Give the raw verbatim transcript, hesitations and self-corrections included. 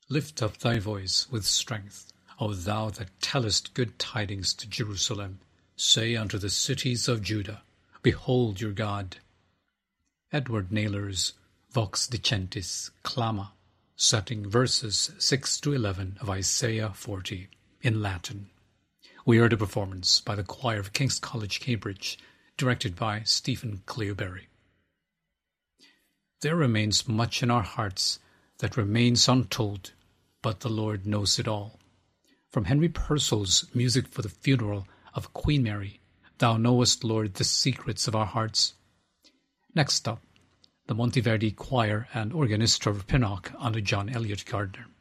Lift up thy voice with strength, O thou that tellest good tidings to Jerusalem. Say unto the cities of Judah, Behold your God. Edward Naylor's Vox Dicentis Clama, setting verses six to eleven of Isaiah forty in Latin. We heard a performance by the choir of King's College, Cambridge, directed by Stephen Cleoberry. There remains much in our hearts that remains untold, but the Lord knows it all. From Henry Purcell's Music for the Funeral of Queen Mary, Thou knowest, Lord, the secrets of our hearts. Next up, the Monteverdi Choir and organist Trevor Pinnock on the John Eliot Gardner.